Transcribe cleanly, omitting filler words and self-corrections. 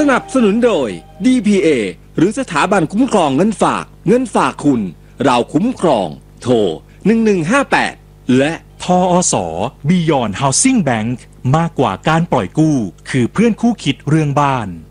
นับสนุนโดย DPA หรือสถาบันคุ้มครองเงินฝากคุณเราคุ้มครองโทร1158และทอส Beyond Housing Bank มากกว่าการปล่อยกู้คือเพื่อนคู่คิดเรื่องบ้าน